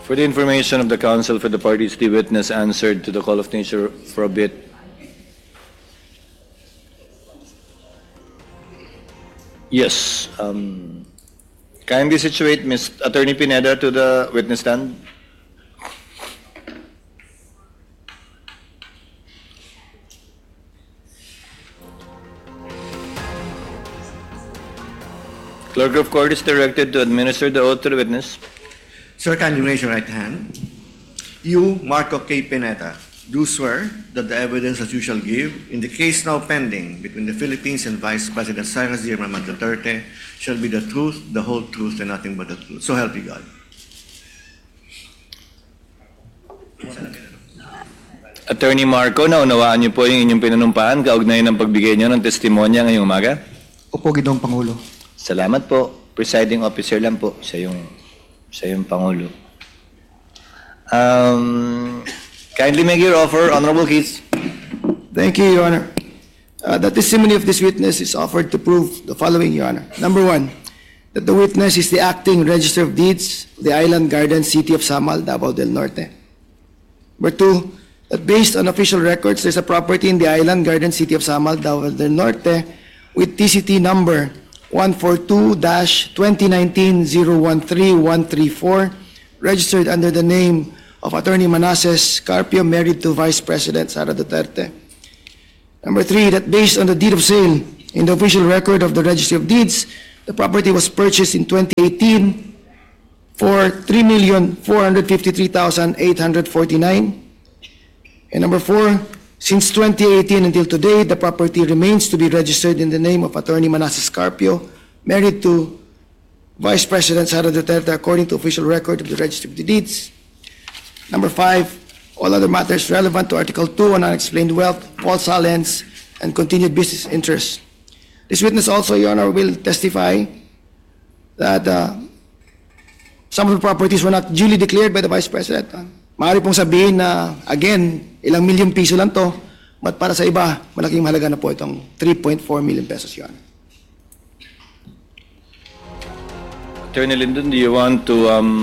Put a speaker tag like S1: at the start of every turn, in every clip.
S1: For the information of the counsel for the parties, the witness answered to the call of nature for a bit. Yes. Kindly situate Ms. Attorney Pineda to the witness stand. Clerk of Court is directed to administer the oath to the witness.
S2: Sir, kindly raise your right hand. You, Marco K. Pineda, do swear that the evidence that you shall give in the case now pending between the Philippines and Vice President Cyrus D. Ramon Duterte shall be the truth, the whole truth, and nothing but the truth. So help you God.
S1: Attorney Marco, naunawaan niyo po yung inyong pinanumpahan kaugnay ng pagbigay niyo ng testimonya ngayong umaga?
S3: Opo, Ginoong Pangulo.
S1: Salamat po. Presiding officer lang po. Siya yung Pangulo. Kindly make your offer, Honorable Keith.
S3: Thank you, Your Honor. The testimony of this witness is offered to prove the following, Your Honor. Number one, that the witness is the acting Register of Deeds of the Island Garden City of Samal, Davao del Norte. Number two, that based on official records, there's a property in the Island Garden City of Samal, Davao del Norte with TCT number 142-2019-013134, registered under the name of Attorney Manasseh Carpio, married to Vice President Sara Duterte. Number three, that based on the deed of sale in the official record of the Registry of Deeds, the property was purchased in 2018 for 3,453,849. And number four, since 2018 until today, the property remains to be registered in the name of Attorney Manasseh Carpio, married to Vice President Sara Duterte, according to official record of the Registry of the Deeds. Number five, all other matters relevant to Article 2 on unexplained wealth, false aliens, and continued business interests. This witness also, Your Honor, will testify that some of the properties were not duly declared by the Vice President. Maaari pong sabihin na, again, ilang milyong piso lang to, but para sa iba, malaking mahalaga na po itong 3.4 million pesos, Your Honor.
S1: Attorney Lyndon, do you want to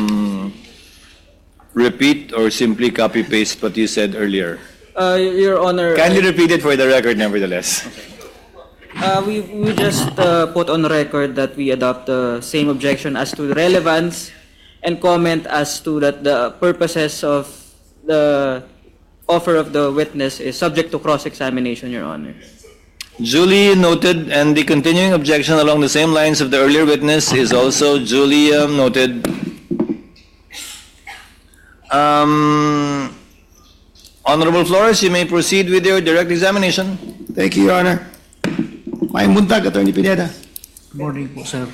S1: repeat or simply copy-paste what you said earlier?
S4: Your Honor,
S1: Kindly repeat it for the record, nevertheless.
S4: we just put on record that we adopt the same objection as to the relevance and comment as to that the purposes of the offer of the witness is subject to cross-examination, Your Honor.
S1: Duly noted, and the continuing objection along the same lines of the earlier witness is also duly noted. Honorable Flores, you may proceed with your direct examination.
S3: Thank you, Your Honor. Mayang buntag, Attorney Pineda.
S5: Good morning po, sir.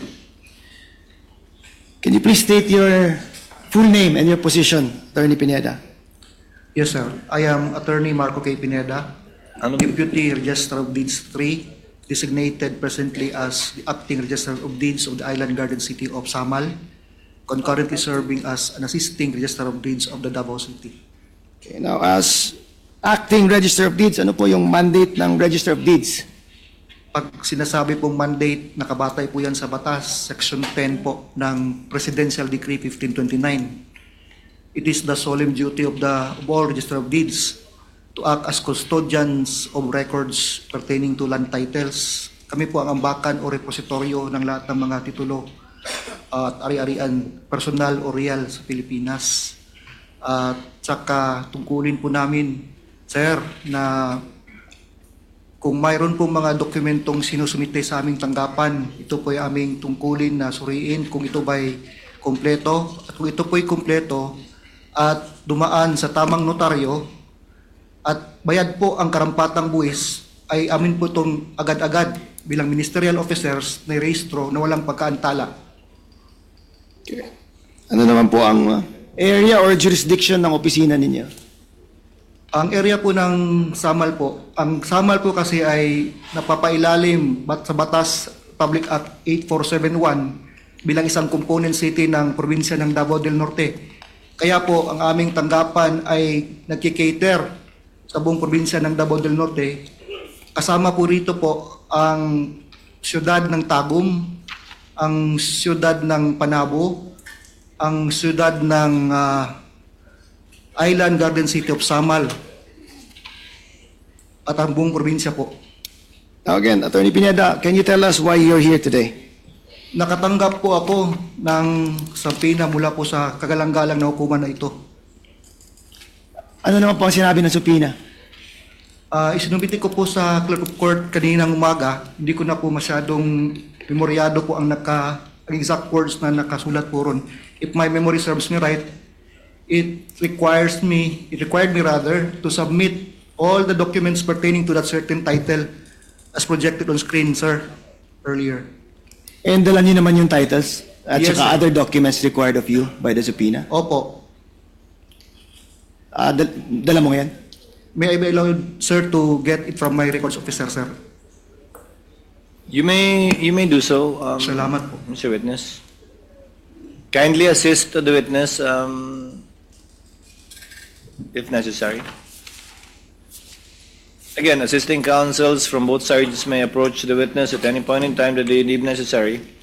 S3: Can you please state your full name and your position, Attorney Pineda?
S5: Yes, sir. I am Attorney Marco K. Pineda, Deputy Register of Deeds 3, designated presently as the Acting Register of Deeds of the Island Garden City of Samal, concurrently serving as an Assisting Register of Deeds of the Davao City.
S3: Okay, now as Acting Register of Deeds, ano po yung mandate ng Register of Deeds?
S5: Pag sinasabi pong mandate, nakabatay po yan sa batas, Section 10 po ng Presidential Decree 1529. It is the solemn duty of all Register of Deeds to act as custodians of records pertaining to land titles. Kami po ang ambakan o repositoryo ng lahat ng mga titulo at ari-arian, personal o real sa Pilipinas. At saka tungkulin po namin, sir, na kung mayroon pong mga dokumentong sinusumite sa aming tanggapan, ito po ay aming tungkulin na suriin kung ito ba'y kompleto. At kung ito po'y kompleto at dumaan sa tamang notaryo at bayad po ang karampatang buwis, ay amin po itong agad-agad bilang ministerial officers na rehistro na walang pagkaantala.
S3: Okay. Ano naman po ang area or jurisdiction ng opisina ninyo?
S5: Ang area po ng Samal po, ang Samal po kasi ay napapailalim sa Batas Public Act 8471 bilang isang component city ng probinsya ng Davao del Norte. Kaya po ang aming tanggapan ay nagkikater sa buong probinsya ng Davao del Norte. Kasama po rito po ang siyudad ng Tagum, ang siyudad ng Panabo, ang siyudad ng Island Garden City of Samal, at ang buong probinsya po.
S3: Now again, Attorney Pineda, can you tell us why you're here today?
S5: Nakatanggap po ako ng subpoena mula po sa kagalang-galang na hukuman na ito.
S3: Ano naman po ang sinabi ng subpoena?
S5: Isinumiti ko po sa clerk of court kaninang umaga. Hindi ko na po masyadong memoryado po ang exact words na nakasulat po ron. If my memory serves me right, it required me rather to submit all the documents pertaining to that certain title as projected on screen, sir, earlier.
S3: And dala niyo naman yung titles at
S5: Yes,
S3: saka
S5: sir.
S3: other documents required of you by the subpoena?
S5: Opo.
S3: Dala mo yan?
S5: May I be allowed, sir, to get it from my records officer, sir?
S1: You may do so,
S5: Salamat po.
S1: Mr. Witness. Kindly assist the witness if necessary. Again, assisting counsels from both sides may approach the witness at any point in time that they deem necessary.